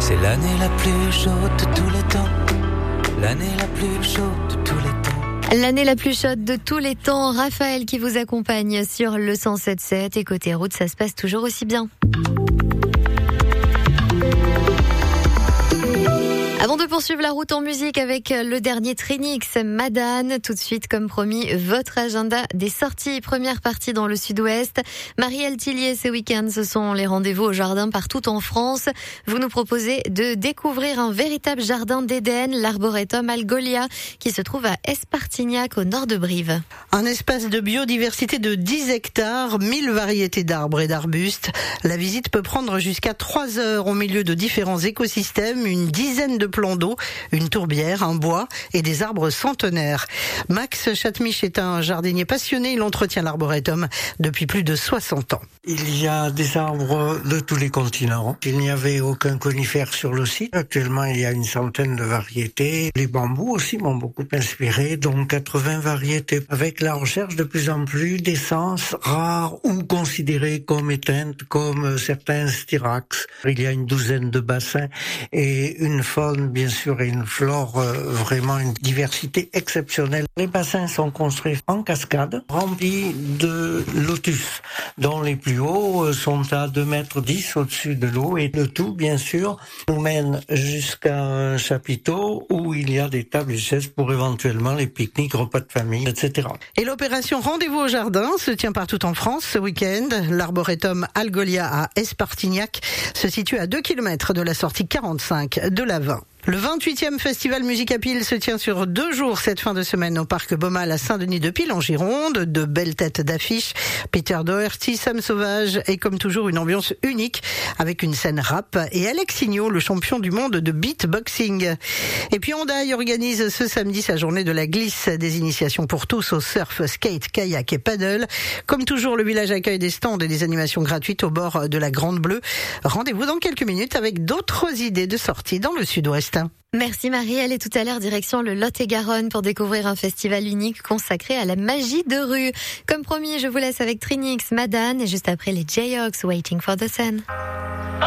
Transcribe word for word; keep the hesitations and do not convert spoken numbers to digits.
C'est l'année la plus chaude de tous les temps. L'année la plus chaude de tous les temps. L'année la plus chaude de tous les temps. Raphaël qui vous accompagne sur le cent sept sept. Et côté route, ça se passe toujours aussi bien. Avant de poursuivre la route en musique avec le dernier Trinix, Madane, tout de suite, comme promis, votre agenda des sorties. Première partie dans le sud-ouest. Marielle Tillier, ce week-end, ce sont les rendez-vous au jardin partout en France. Vous nous proposez de découvrir un véritable jardin d'Éden, l'arboretum Algolia, qui se trouve à Espartignac, au nord de Brive. Un espace de biodiversité de dix hectares, mille variétés d'arbres et d'arbustes. La visite peut prendre jusqu'à trois heures au milieu de différents écosystèmes, une dizaine de plans d'eau, une tourbière, un bois et des arbres centenaires. Max Chatmich est un jardinier passionné. Il entretient l'arboretum depuis plus de soixante ans. Il y a des arbres de tous les continents. Il n'y avait aucun conifère sur le site. Actuellement, il y a une centaine de variétés. Les bambous aussi m'ont beaucoup inspiré, donc quatre-vingts variétés, avec la recherche de plus en plus d'essences rares ou considérées comme éteintes, comme certains styrax. Il y a une douzaine de bassins et une faune, bien sûr, et une flore, euh, vraiment une diversité exceptionnelle. Les bassins sont construits en cascade, remplis de lotus, dont les plus hauts sont à deux mètres dix au-dessus de l'eau, et le tout, bien sûr, nous mène jusqu'à un chapiteau où il y a des tables et chaises pour éventuellement les pique-niques, repas de famille, et cetera. Et l'opération Rendez-vous au jardin se tient partout en France ce week-end. L'arboretum Algolia à Espartignac se situe à deux kilomètres de la sortie quarante-cinq de l'A vingt. Le vingt-huitième festival Musique à Pile se tient sur deux jours cette fin de semaine au parc Baumal à Saint-Denis-de-Pile en Gironde. De belles têtes d'affiche, Peter Doherty, Sam Sauvage et comme toujours une ambiance unique avec une scène rap et Alex Signot, le champion du monde de beatboxing. Et puis Hondaï organise ce samedi sa journée de la glisse, des initiations pour tous au surf, skate, kayak et paddle. Comme toujours, le village accueille des stands et des animations gratuites au bord de la Grande Bleue. Rendez-vous dans quelques minutes avec d'autres idées de sortie dans le sud-ouest. Merci Marielle, et tout à l'heure direction le Lot-et-Garonne pour découvrir un festival unique consacré à la magie de rue. Comme promis, je vous laisse avec Trinix, Madane et juste après les Jayhawks, Waiting for the Sun.